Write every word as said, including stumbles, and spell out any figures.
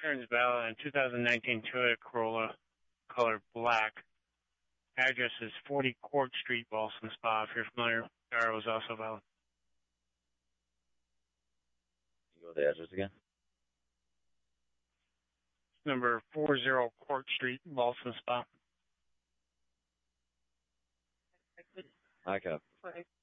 Turns valid in two thousand nineteen Toyota Corolla, color black. Address is forty Court Street, Ballston Spa. If you're familiar, the R O is also valid. Can you go with the address again? Number forty Court Street, Ballston Spa. I copy.